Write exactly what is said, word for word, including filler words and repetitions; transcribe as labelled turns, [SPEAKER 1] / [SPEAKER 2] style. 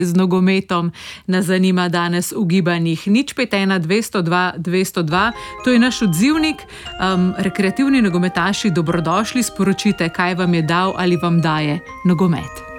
[SPEAKER 1] z nogometom nas zanima danes v gibanjih. Nič pet ena dvesto dva dvesto dva, to je naš odzivnik. Um, rekreativni nogometaši, dobrodošli, sporočite, kaj vam je dal ali vam daje nogomet.